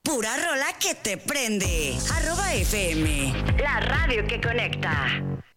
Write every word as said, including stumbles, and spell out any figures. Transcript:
Pura rola que te prende. Arroba F M. La radio que conecta.